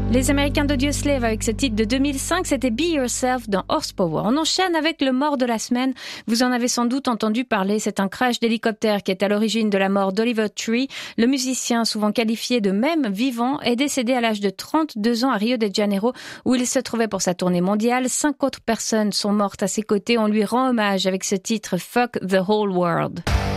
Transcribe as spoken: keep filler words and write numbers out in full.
Les Américains d'Audioslave avec ce titre de deux mille cinq, c'était Be Yourself dans Horsepower. On enchaîne avec le mort de la semaine. Vous en avez sans doute entendu parler. C'est un crash d'hélicoptère qui est à l'origine de la mort d'Oliver Tree. Le musicien, souvent qualifié de même vivant, est décédé à l'âge de trente-deux ans à Rio de Janeiro, où il se trouvait pour sa tournée mondiale. Cinq autres personnes sont mortes à ses côtés. On lui rend hommage avec ce titre Fuck the Whole World.